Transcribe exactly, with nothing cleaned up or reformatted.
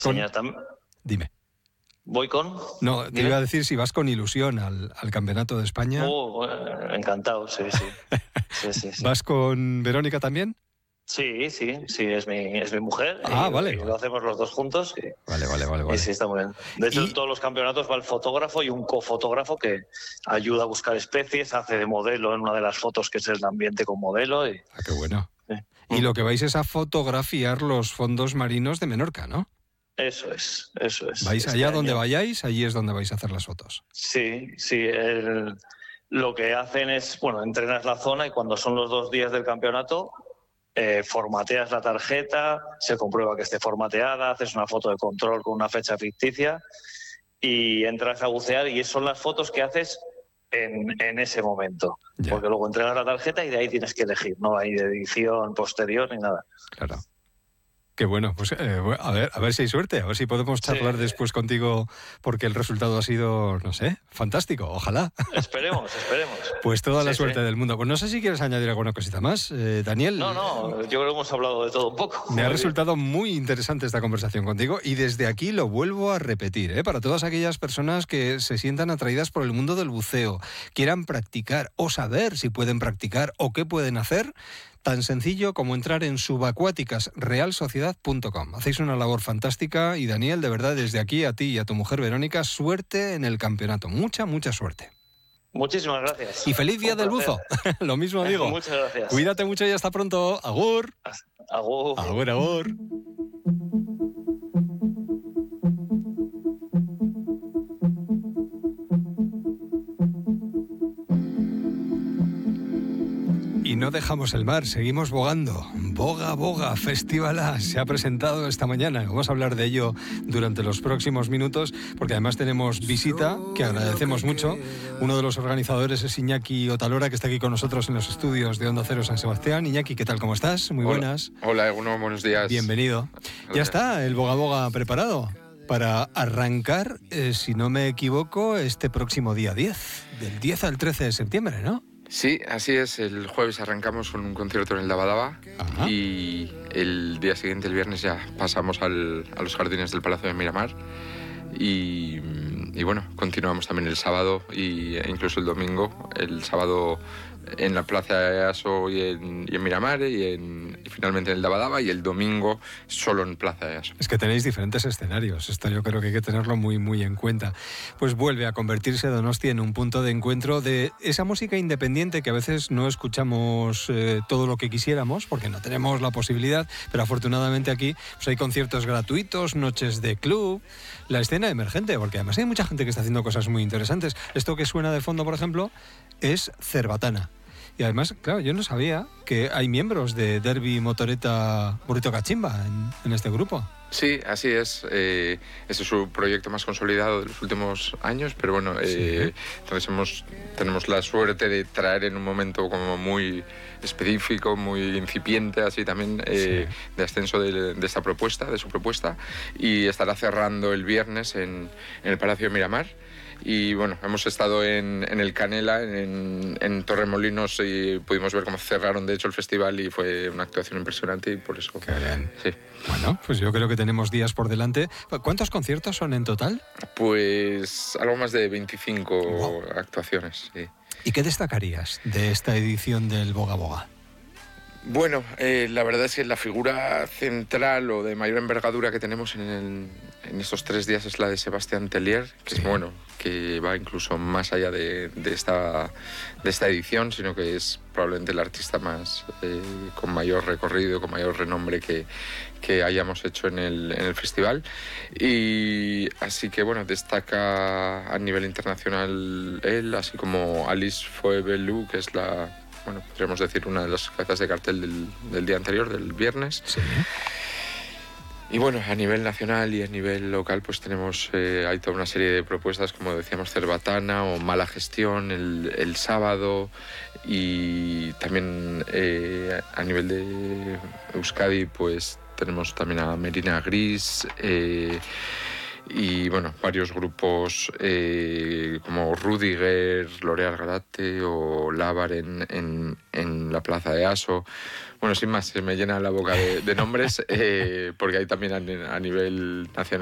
Con... Señor, tam... Dime. ¿Voy con? No, te Dime. iba a decir si vas con ilusión al, al Campeonato de España. Oh, eh, encantado, sí, sí. sí, sí, sí. ¿Vas con Verónica también? Sí, sí, sí, es mi, es mi mujer. Ah, y, vale. y lo hacemos los dos juntos. Y, vale, vale, vale, vale. Y sí, está muy bien. De hecho, y... en todos los campeonatos va el fotógrafo y un cofotógrafo que ayuda a buscar especies, hace de modelo en una de las fotos que es el ambiente con modelo. Y... Ah, qué bueno. Sí. Y lo que vais es a fotografiar los fondos marinos de Menorca, ¿no? Eso es, eso es. ¿Vais este allá año. donde vayáis? Allí es donde vais a hacer las fotos. Sí, sí. El, lo que hacen es, bueno, entrenas la zona y cuando son los dos días del campeonato, eh, formateas la tarjeta, se comprueba que esté formateada, haces una foto de control con una fecha ficticia y entras a bucear y son las fotos que haces en, en ese momento. Ya. Porque luego entregas la tarjeta y de ahí tienes que elegir, no hay de edición posterior ni nada. Claro. Qué bueno, pues eh, a ver, a ver si hay suerte, a ver si podemos charlar Sí. después contigo, porque el resultado ha sido, no sé, fantástico, ojalá. Esperemos, esperemos. Pues toda sí, la suerte sí. del mundo. Pues no sé si quieres añadir alguna cosita más, eh, Daniel. No, no, yo creo que hemos hablado de todo un poco. Me ha resultado muy interesante esta conversación contigo y desde aquí lo vuelvo a repetir, ¿eh? Para todas aquellas personas que se sientan atraídas por el mundo del buceo, quieran practicar o saber si pueden practicar o qué pueden hacer, tan sencillo como entrar en subacuáticas real sociedad punto com. Hacéis una labor fantástica y Daniel, de verdad, desde aquí a ti y a tu mujer Verónica, suerte en el campeonato. Mucha, mucha suerte. Muchísimas gracias. Y feliz día Un del placer. buzo. Lo mismo digo. Muchas gracias. Cuídate mucho y hasta pronto. Agur. Agur. Agur, agur. Y no dejamos el mar, seguimos bogando. Boga, boga, Festivalá se ha presentado esta mañana. Vamos a hablar de ello durante los próximos minutos, porque además tenemos visita, que agradecemos mucho. Uno de los organizadores es Iñaki Otalora, que está aquí con nosotros en los estudios de Onda Cero San Sebastián. Iñaki, ¿qué tal? ¿Cómo estás? Muy Hola. buenas. Hola, Eguno, buenos días. Bienvenido. Hola. Ya está, el boga, boga preparado para arrancar, eh, si no me equivoco, este próximo día diez, del diez al trece de septiembre, ¿no? Sí, así es. El jueves arrancamos con un concierto en el Daba Daba. Ajá. Y el día siguiente, el viernes, ya pasamos al, a los jardines del Palacio de Miramar. Y, y bueno, continuamos también el sábado y, e incluso el domingo. El sábado en la Plaza de Easo y en, y en Miramar y, en, y finalmente en el Daba Daba, y el domingo solo en Plaza de Easo. Es que tenéis diferentes escenarios, esto yo creo que hay que tenerlo muy muy en cuenta. Pues vuelve a convertirse Donosti en un punto de encuentro de esa música independiente que a veces no escuchamos eh, todo lo que quisiéramos porque no tenemos la posibilidad, pero afortunadamente aquí pues hay conciertos gratuitos, noches de club, la escena emergente, porque además hay mucha gente que está haciendo cosas muy interesantes. Esto que suena de fondo, por ejemplo, es Cerbatana. Y además, claro, yo no sabía que hay miembros de Derby Motoreta Burrito Cachimba en, en este grupo. Sí, así es. Eh, ese es su proyecto más consolidado de los últimos años, pero bueno, eh, Sí. entonces hemos, tenemos la suerte de traer en un momento como muy específico, muy incipiente, así también, eh, Sí. de ascenso de, de esta propuesta, de su propuesta, y estará cerrando el viernes en, en el Palacio de Miramar. Y bueno, hemos estado en, en el Canela, en, en Torremolinos, y pudimos ver cómo cerraron de hecho el festival y fue una actuación impresionante y por eso... Qué bien. Sí. Bueno, pues yo creo que tenemos días por delante. ¿Cuántos conciertos son en total? Pues algo más de veinticinco Wow. actuaciones, sí. ¿Y qué destacarías de esta edición del Boga Boga? Bueno, eh, la verdad es que la figura central o de mayor envergadura que tenemos en, el, en estos tres días es la de Sebastián Tellier, que Sí. es bueno, que va incluso más allá de, de, esta, de esta edición, sino que es probablemente el artista más eh, con mayor recorrido, con mayor renombre que, que hayamos hecho en el, en el festival. Y así que bueno, destaca a nivel internacional él, así como Alice Foebelu, que es la... bueno, podríamos decir una de las cabezas de cartel del, del día anterior, del viernes. Sí. Y bueno, a nivel nacional y a nivel local pues tenemos, eh, hay toda una serie de propuestas, como decíamos, Cerbatana o Mala Gestión el, el sábado, y también eh, a nivel de Euskadi pues tenemos también a Merina Gris, eh, y bueno, varios grupos eh, como Rudiger, L'Oréal Garate o Lavar en, en, en la plaza de Aso. Bueno, sin más, se me llena la boca de, de nombres, eh, porque hay también a, a nivel nacional